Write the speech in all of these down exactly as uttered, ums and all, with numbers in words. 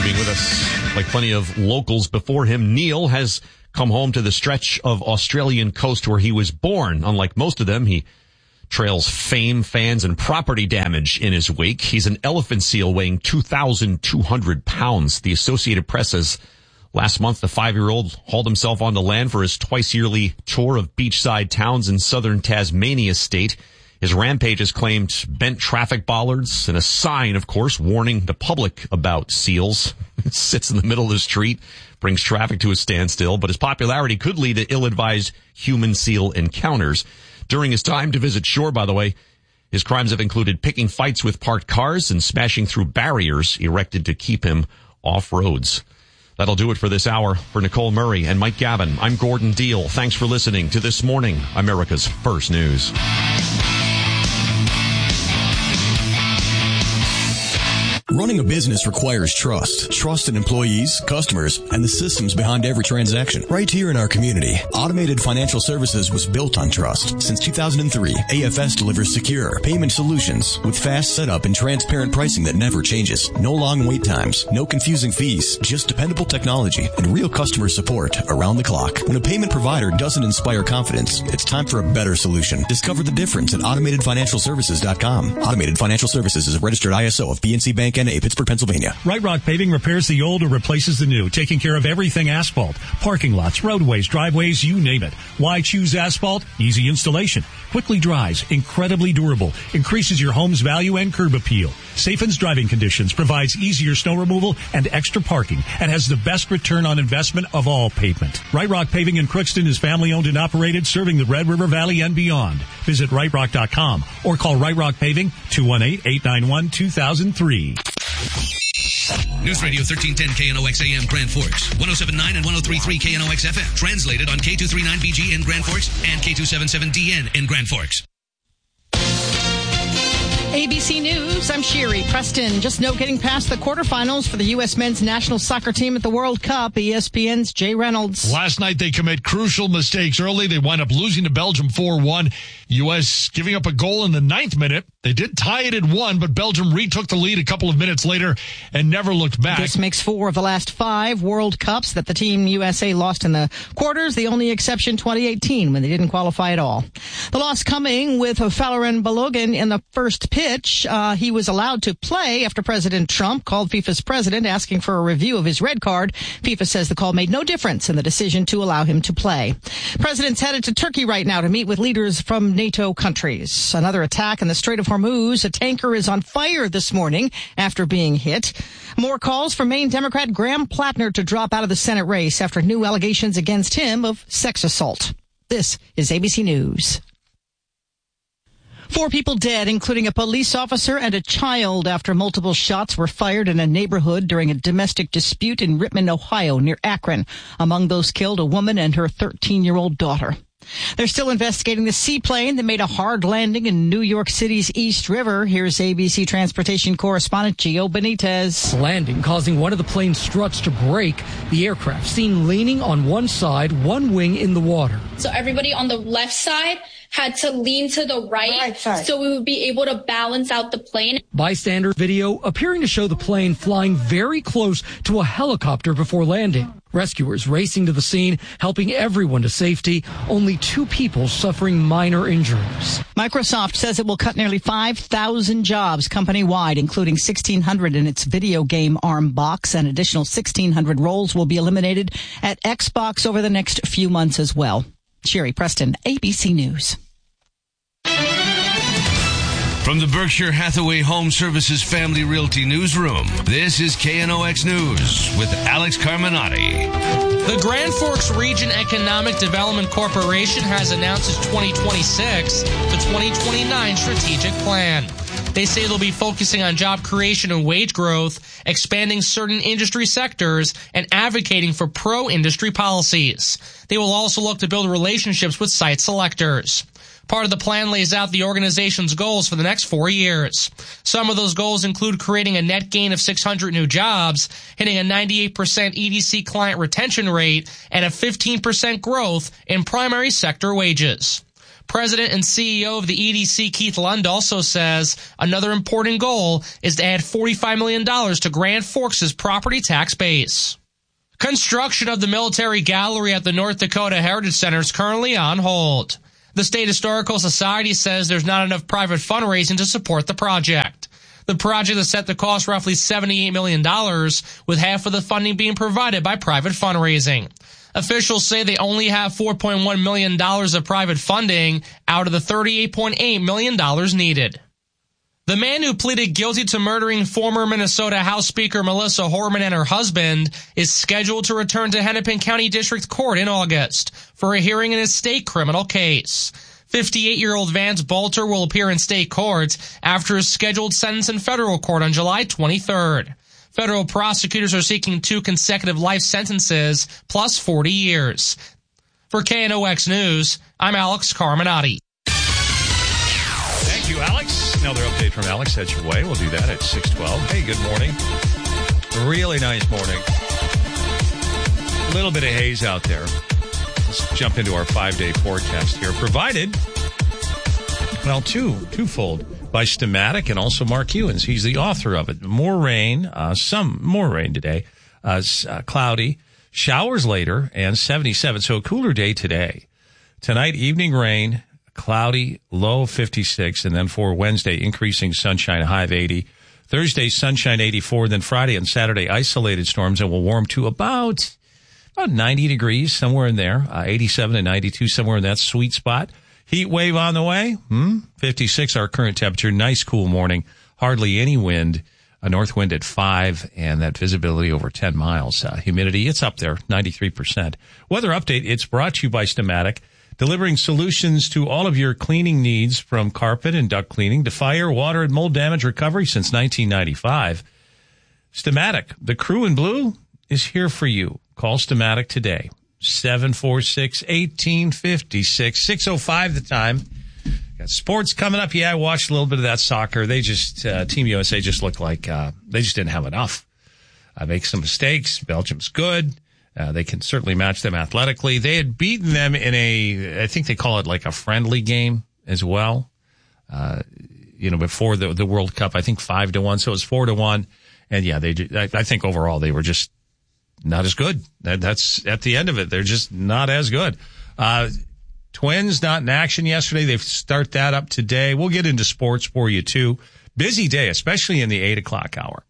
being with us. Like plenty of locals before him, Neil has come home to the stretch of Australian coast where he was born. Unlike most of them, he trails fame, fans, and property damage in his wake. He's an elephant seal weighing two thousand two hundred pounds. The Associated Press says last month the five-year-old hauled himself onto land for his twice-yearly tour of beachside towns in southern Tasmania state. His rampage has claimed bent traffic bollards and a sign, of course, warning the public about seals. Sits in the middle of the street, brings traffic to a standstill, but his popularity could lead to ill-advised human-seal encounters. During his time to visit shore, by the way, his crimes have included picking fights with parked cars and smashing through barriers erected to keep him off roads. That'll do it for this hour. For Nicole Murray and Mike Gavin, I'm Gordon Deal. Thanks for listening to This Morning, America's First News. Running a business requires trust. Trust in employees, customers, and the systems behind every transaction. Right here in our community, Automated Financial Services was built on trust. Since two thousand three, A F S delivers secure payment solutions with fast setup and transparent pricing that never changes. No long wait times, no confusing fees, just dependable technology and real customer support around the clock. When a payment provider doesn't inspire confidence, it's time for a better solution. Discover the difference at automated financial services dot com. Automated Financial Services is a registered I S O of P N C Bank N A, Pittsburgh, Pennsylvania. Right Rock Paving repairs the old or replaces the new, taking care of everything asphalt, parking lots, roadways, driveways, you name it. Why choose asphalt? Easy installation, quickly dries, incredibly durable, increases your home's value and curb appeal, safens driving conditions, provides easier snow removal and extra parking, and has the best return on investment of all pavement. Right Rock Paving in Crookston is family owned and operated, serving the Red River Valley and beyond. Visit right rock dot com or call Right Rock Paving two one eight, eight nine one, two thousand three. News Radio thirteen ten K N O X A M Grand Forks, one oh seven point nine and one oh three point three K N O X F M. Translated on K two thirty-nine B G in Grand Forks and K two seventy-seven D N in Grand Forks. A B C News, I'm Sherry Preston. Just no getting past the quarterfinals for the U S men's national soccer team at the World Cup. E S P N's Jay Reynolds. Last night they commit crucial mistakes early. They wind up losing to Belgium four one. U S giving up a goal in the ninth minute. They did tie it at one, but Belgium retook the lead a couple of minutes later and never looked back. This makes four of the last five World Cups that the Team U S A lost in the quarters. The only exception twenty eighteen when they didn't qualify at all. The loss coming with Falarin Balogun in the first pitch. Uh, he was allowed to play after President Trump called FIFA's president asking for a review of his red card. FIFA says the call made no difference in the decision to allow him to play. President's headed to Turkey right now to meet with leaders from NATO countries. Another attack in the Strait of Hormuz. A tanker is on fire this morning after being hit. More calls for Maine Democrat Graham Plattner to drop out of the Senate race after new allegations against him of sex assault. This is A B C News. Four people dead, including a police officer and a child, after multiple shots were fired in a neighborhood during a domestic dispute in Rittman, Ohio, near Akron. Among those killed, a woman and her thirteen-year-old daughter. They're still investigating the seaplane that made a hard landing in New York City's East River. Here's A B C transportation correspondent Gio Benitez. The landing causing one of the plane's struts to break. The aircraft seen leaning on one side, one wing in the water. So everybody on the left side had to lean to the right, right side, so we would be able to balance out the plane. Bystander video appearing to show the plane flying very close to a helicopter before landing. Rescuers racing to the scene, helping everyone to safety. Only two people suffering minor injuries. Microsoft says it will cut nearly five thousand jobs company-wide, including sixteen hundred in its video game ARM box. An additional sixteen hundred roles will be eliminated at Xbox over the next few months as well. Sherry Preston, A B C News. From the Berkshire Hathaway Home Services Family Realty Newsroom, this is K N O X News with Alex Carminati. The Grand Forks Region Economic Development Corporation has announced its twenty twenty-six to twenty twenty-nine strategic plan. They say they'll be focusing on job creation and wage growth, expanding certain industry sectors, and advocating for pro-industry policies. They will also look to build relationships with site selectors. Part of the plan lays out the organization's goals for the next four years. Some of those goals include creating a net gain of six hundred new jobs, hitting a ninety-eight percent E D C client retention rate, and a fifteen percent growth in primary sector wages. President and C E O of the E D C, Keith Lund, also says another important goal is to add forty-five million dollars to Grand Forks' property tax base. Construction of the military gallery at the North Dakota Heritage Center is currently on hold. The State Historical Society says there's not enough private fundraising to support the project. The project is set to cost roughly seventy-eight million dollars, with half of the funding being provided by private fundraising. Officials say they only have four point one million dollars of private funding out of the thirty-eight point eight million dollars needed. The man who pleaded guilty to murdering former Minnesota House Speaker Melissa Horman and her husband is scheduled to return to Hennepin County District Court in August for a hearing in his state criminal case. fifty-eight-year-old Vance Bolter will appear in state court after his scheduled sentence in federal court on July twenty-third. Federal prosecutors are seeking two consecutive life sentences plus forty years. For K N O X News, I'm Alex Carminati. Thank you, Alex. Another update from Alex. Head your way. We'll do that at six twelve. Hey, good morning. Really nice morning. A little bit of haze out there. Let's jump into our five-day forecast here. Provided, well, two, twofold, by Stamatic and also Mark Ewens. He's the author of it. More rain, uh, some more rain today, uh, uh, cloudy, showers later, and seventy-seven. So a cooler day today. Tonight, evening rain, cloudy, low fifty-six, and then for Wednesday, increasing sunshine, high of eighty. Thursday, sunshine, eighty-four. Then Friday and Saturday, isolated storms, and will warm to about about ninety degrees, somewhere in there. Uh, eighty-seven and ninety-two, somewhere in that sweet spot. Heat wave on the way. Hmm? fifty-six, our current temperature. Nice, cool morning. Hardly any wind. A north wind at five, and that visibility over ten miles. Uh, humidity, it's up there, ninety-three percent. Weather update, it's brought to you by Stamatic, delivering solutions to all of your cleaning needs, from carpet and duct cleaning to fire, water, and mold damage recovery since nineteen ninety-five. Stamatic, the crew in blue, is here for you. Call Stamatic today. seven four six, one eight five six. six oh five the time. Got sports coming up. Yeah, I watched a little bit of that soccer. They just, uh, Team U S A just looked like uh, they just didn't have enough. Uh, make some mistakes. Belgium's good. Uh, they can certainly match them athletically. They had beaten them in a, I think they call it like a friendly game as well. Uh, you know, before the, the World Cup, I think five to one. So it was four to one. And yeah, they, I, I think overall they were just not as good. That, that's at the end of it. They're just not as good. Uh, Twins not in action yesterday. They start that up today. We'll get into sports for you too. Busy day, especially in the eight o'clock hour.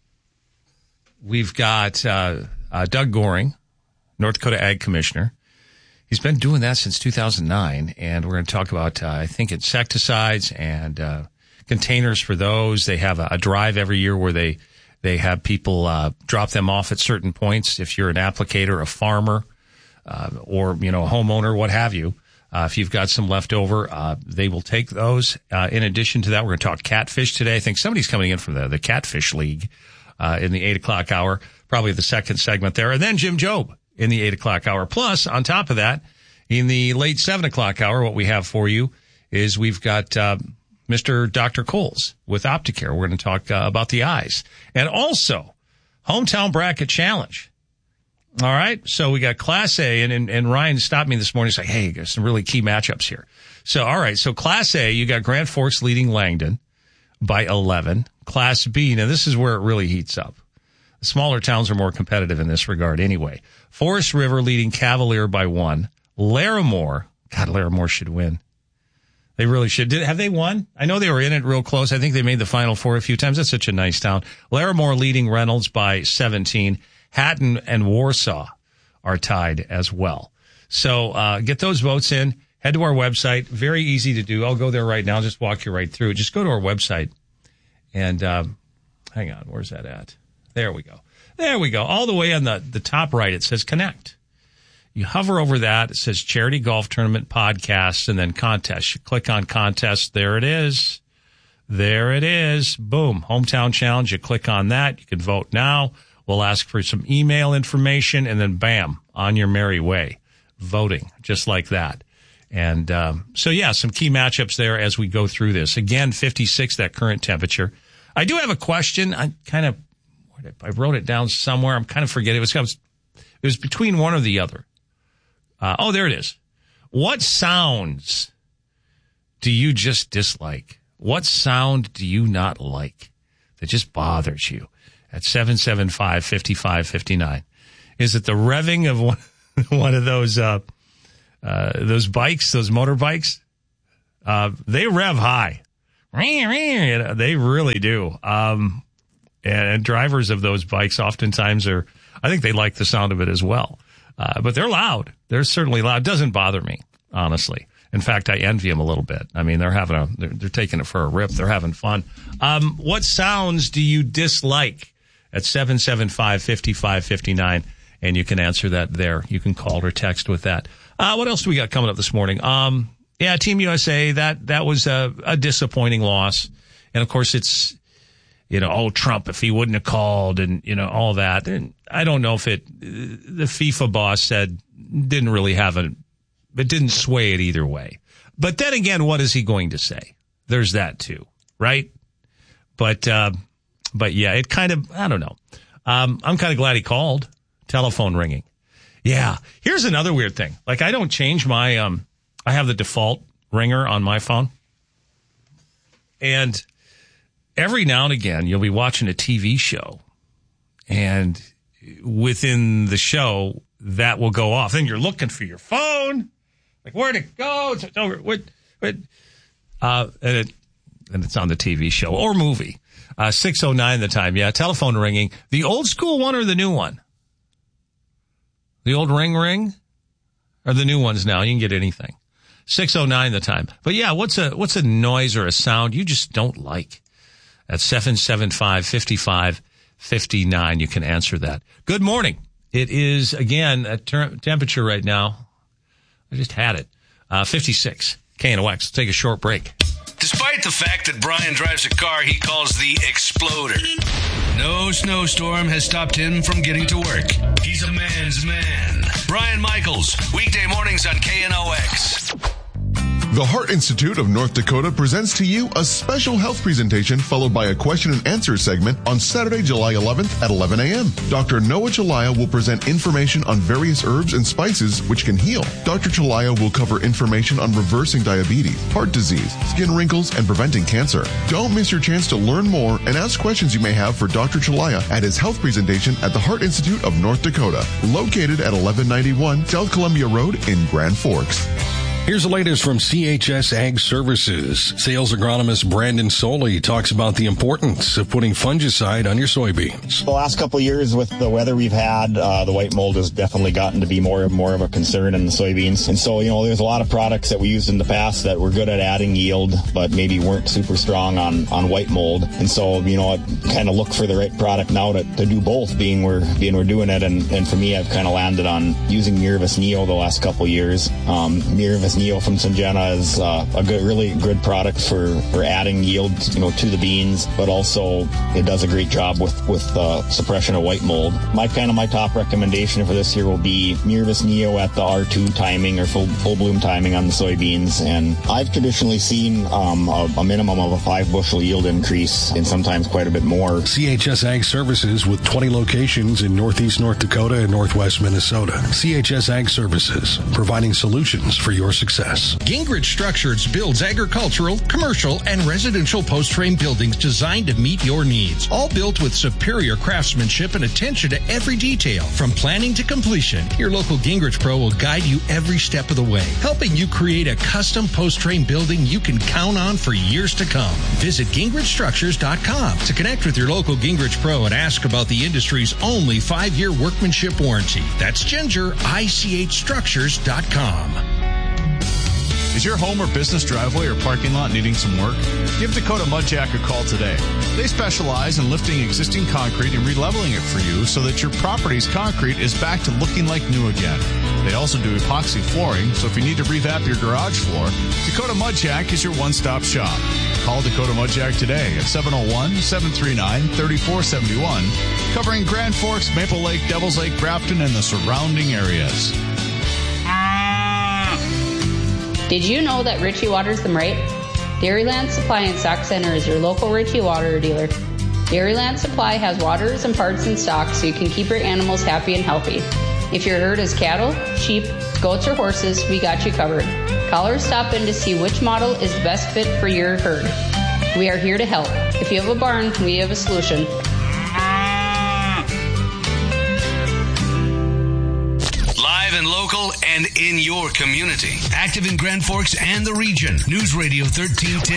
We've got, uh, Uh, Doug Goring, North Dakota Ag Commissioner. He's been doing that since two thousand nine, and we're going to talk about, uh, I think, insecticides and uh, containers for those. They have a, a drive every year where they they have people uh, drop them off at certain points. If you're an applicator, a farmer, uh, or you know a homeowner, what have you, uh, if you've got some left over, uh, they will take those. Uh, in addition to that, we're going to talk catfish today. I think somebody's coming in from the the Catfish League uh, in the eight o'clock hour. Probably the second segment there. And then Jim Jobe in the eight o'clock hour. Plus, on top of that, in the late seven o'clock hour, what we have for you is we've got uh, Mister Doctor Coles with Opticare. We're going to talk uh, about the eyes. And also, Hometown Bracket Challenge. All right? So we got Class A, and, and, and Ryan stopped me this morning and said, hey, there's some really key matchups here. So, all right, so Class A, you got Grand Forks leading Langdon by eleven. Class B, now this is where it really heats up. Smaller towns are more competitive in this regard anyway. Forest River leading Cavalier by one. Larimore, God, Larimore should win. They really should. Did, have they won? I know they were in it real close. I think they made the Final Four a few times. That's such a nice town. Larimore leading Reynolds by seventeen. Hatton and Warsaw are tied as well. So uh get those votes in. Head to our website. Very easy to do. I'll go there right now. I'll just walk you right through. Just go to our website. And um, hang on. Where's that at? There we go. There we go. All the way on the, the top right, it says Connect. You hover over that. It says Charity Golf Tournament Podcasts and then Contest. You click on Contest. There it is. There it is. Boom. Hometown Challenge. You click on that. You can vote now. We'll ask for some email information, and then bam, on your merry way. Voting, just like that. And um, so, yeah, some key matchups there as we go through this. Again, fifty-six, that current temperature. I do have a question. I kind of I wrote it down somewhere. I'm kind of forgetting. It was, it was, it was between one or the other. Uh, oh, there it is. What sounds do you just dislike? What sound do you not like that just bothers you? At seven seven five, five five five nine. Is it the revving of one, one of those uh, uh, those bikes, those motorbikes? Uh, they rev high. They really do. Um, and, and drivers of those bikes oftentimes are, I think they like the sound of it as well. Uh, but they're loud. They're certainly loud. It doesn't bother me, honestly. In fact, I envy them a little bit. I mean, they're having a, they're, they're taking it for a rip. They're having fun. Um, what sounds do you dislike? At seven seven five, five five five nine, and you can answer that there. You can call or text with that. Uh, what else do we got coming up this morning? Um, yeah, Team U S A, that, that was a, a disappointing loss. And of course it's, you know, oh, Trump, if he wouldn't have called and, you know, all that. And I don't know if it, the FIFA boss said, didn't really have a, it didn't sway it either way. But then again, what is he going to say? There's that too, right? But, uh, But yeah, it kind of, I don't know. Um, I'm kind of glad he called. Telephone ringing. Yeah. Here's another weird thing. Like, I don't change my, um, I have the default ringer on my phone. And every now and again, you'll be watching a T V show. And within the show, that will go off. Then you're looking for your phone. Like, where'd it go? It's over. What, what, uh, and it, and it's on the T V show or movie. Uh, six oh nine the time. Yeah, telephone ringing. The old school one or the new one? The old ring ring? Or the new ones now? You can get anything. six oh nine the time. But yeah, what's a, what's a noise or a sound you just don't like? At seven seven five, five five five nine, you can answer that. Good morning. It is, again, at ter- temperature right now. I just had it. Uh, fifty-six. K N O X. Let's take a short break. Despite the fact that Brian drives a car he calls the Exploder, no snowstorm has stopped him from getting to work. He's a man's man. Brian Michaels, weekday mornings on K N O X. The Heart Institute of North Dakota presents to you a special health presentation followed by a question and answer segment on Saturday, July eleventh at eleven a.m. Doctor Noah Chalaya will present information on various herbs and spices which can heal. Doctor Chalaya will cover information on reversing diabetes, heart disease, skin wrinkles, and preventing cancer. Don't miss your chance to learn more and ask questions you may have for Doctor Chalaya at his health presentation at the Heart Institute of North Dakota, located at eleven ninety-one South Columbia Road in Grand Forks. Here's the latest from C H S Ag Services. Sales agronomist Brandon Soley talks about the importance of putting fungicide on your soybeans. The last couple of years with the weather we've had, uh, the white mold has definitely gotten to be more and more of a concern in the soybeans. And so, you know, there's a lot of products that we used in the past that were good at adding yield, but maybe weren't super strong on, on white mold. And so, you know, I kind of look for the right product now to, to do both, being we're, being we're doing it. And, and for me, I've kind of landed on using Miravis Neo the last couple of years. Um, Miravis Neo from Syngenta is uh, a good, really good product for, for adding yield, you know, to the beans, but also it does a great job with with uh, suppression of white mold. My kind of my top recommendation for this year will be Miravis Neo at the R two timing or full full bloom timing on the soybeans, and I've traditionally seen um, a, a minimum of a five bushel yield increase, and sometimes quite a bit more. C H S Ag Services with twenty locations in Northeast North Dakota and Northwest Minnesota. C H S Ag Services, providing solutions for your success. Gingrich Structures builds agricultural, commercial, and residential post-frame buildings designed to meet your needs. All built with superior craftsmanship and attention to every detail. From planning to completion, your local Gingrich Pro will guide you every step of the way, helping you create a custom post-frame building you can count on for years to come. Visit Gingrich Structures dot com to connect with your local Gingrich Pro and ask about the industry's only five-year workmanship warranty. That's Ginger I C H Structures dot com. Is your home or business driveway or parking lot needing some work? Give Dakota Mudjack a call today. They specialize in lifting existing concrete and releveling it for you so that your property's concrete is back to looking like new again. They also do epoxy flooring, so if you need to revamp your garage floor, Dakota Mudjack is your one-stop shop. Call Dakota Mudjack today at seven oh one, seven three nine, three four seven one, covering Grand Forks, Maple Lake, Devils Lake, Grafton, and the surrounding areas. Did you know that Ritchie waters them right? Dairyland Supply and Stock Center is your local Ritchie water dealer. Dairyland Supply has waters and parts in stock so you can keep your animals happy and healthy. If your herd is cattle, sheep, goats, or horses, we got you covered. Call or stop in to see which model is the best fit for your herd. We are here to help. If you have a barn, we have a solution. Live and local and in your community. Active in Grand Forks and the region. News Radio thirteen ten.